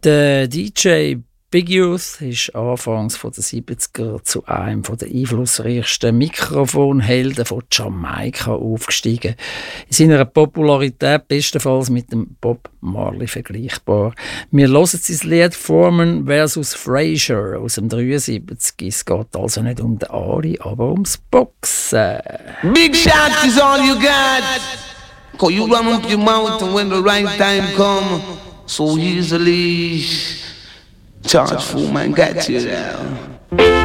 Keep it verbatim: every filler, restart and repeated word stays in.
Der D J Big Youth ist anfangs von den siebziger zu einem der einflussreichsten Mikrofonhelden von Jamaika aufgestiegen. In seiner Popularität bestenfalls mit dem Bob Marley vergleichbar. Wir hören sein Lied Foreman versus Frazier aus dem dreiundsiebzig. Es geht also nicht um den Ari, aber ums Boxen. Big shot is all you got. Cause you run up your mouth and when the right time come, so easily charge full man got you down.